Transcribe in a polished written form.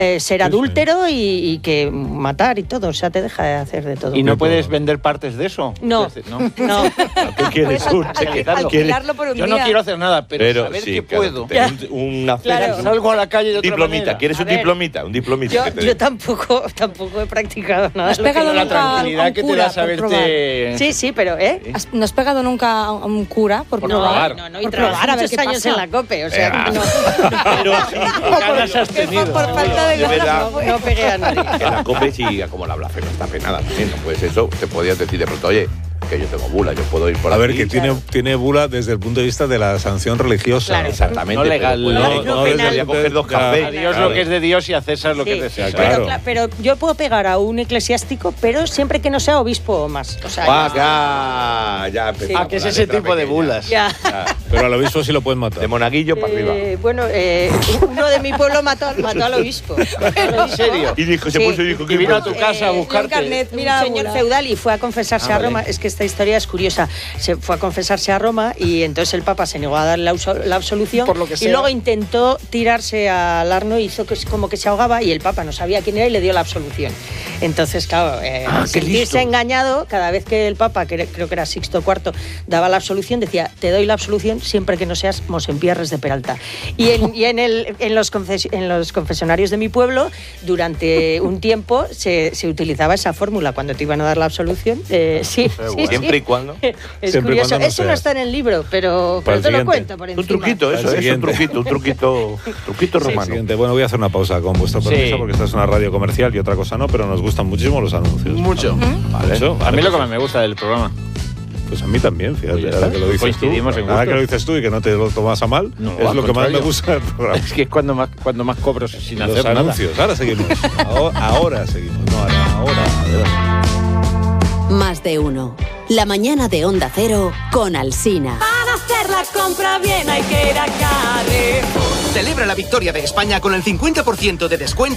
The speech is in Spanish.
ser adúltero y que matar y todo, o sea, te deja de hacer de todo. ¿Y no puedes vender partes de eso? No. ¿Qué quieres? Alquilarlo por un Yo día. no quiero hacer nada, pero saber que puedo. Una Claro. Salgo a la calle de otra diplomita, manera. ¿quieres un diplomita? Un diplomita. Yo tampoco he practicado nada. ¿Has pegado La nunca a tranquilidad un que te cura da por saberte... Sí, pero ¿No has pegado nunca a un cura por probar? No, y por trabajar probar a ver muchos qué años pasa. en la COPE, o sea, no. Pero sí, ganas has tenido. Por falta de verdad. No pegué a nadie. Que la COPE sí, como la blasfema está penada también, ¿no? Pues eso, te podías decir de pronto, oye, que yo tengo bula, yo puedo ir por A aquí. ver, que tiene bula desde el punto de vista de la sanción religiosa. Claro. Exactamente. No legal. No, desde debería el- coger 2 Ya. cafés. A Dios lo que es de Dios y a César lo que es de Sí, César. claro. pero yo puedo pegar a un eclesiástico, pero siempre que no sea obispo o más. O sea, Ya empezamos. Que es la ese letra tipo de pequeña. bulas. ya. Pero al obispo sí lo pueden matar. De monaguillo para arriba. Bueno, uno de mi pueblo mató al obispo. ¿En serio? Y dijo, se Sí. puso y dijo Y que vino a tu casa a Un buscarte. carnet, mira Un la señor bula. feudal y fue a confesarse a vale. Roma. Es que esta historia es curiosa. Se fue a confesarse a Roma y entonces el Papa se negó a darle la absolución. Por lo que y sea. luego intentó tirarse al Arno, hizo como que se ahogaba y el Papa no sabía quién era y le dio la absolución. Entonces, claro, sentirse engañado, cada vez que el Papa, que creo que era Sixto IV, daba la absolución, decía, te doy la absolución siempre que no seas Mosempierres de Peralta. Y en los confesionarios de mi pueblo, durante un tiempo, se utilizaba esa fórmula cuando te iban a dar la absolución. Sí, Siempre y cuando. Es Siempre y curioso. cuando no Eso no seas. está en el libro, pero Para el te lo siguiente. cuento por Un encima. truquito, eso, Al es un siguiente. truquito romano. Siguiente. Bueno, voy a hacer una pausa con vuestro permiso Sí. porque esta es una radio comercial y otra cosa no, pero nos gustan muchísimo los anuncios. Mucho. Vale. Eso, A vale, mí lo que pues, más me gusta del programa. pues a mí también, fíjate, Pues ya ahora está. que lo dices tú. Coincidimos en Ahora gustos. que lo dices tú y que no te lo tomas a mal, No, es al lo que más me contrario. gusta del programa. Es que es cuando más cobro sin Los hacer nada. anuncios. Ahora seguimos. Ahora seguimos. No, ahora. Más de uno. La mañana de Onda Cero con Alsina. Para hacer la compra bien hay que ir a Carrefour. Celebra la victoria de España con el 50% de descuento